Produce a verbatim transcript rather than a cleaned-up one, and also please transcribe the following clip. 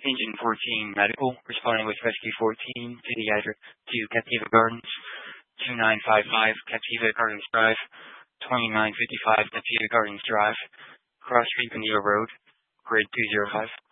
Engine fourteen Medical, responding with Rescue fourteen to the address to Captiva Gardens, two nine five five Captiva Gardens Drive, twenty-nine fifty-five Captiva Gardens Drive, Cross Street Benito Road, grid two zero five.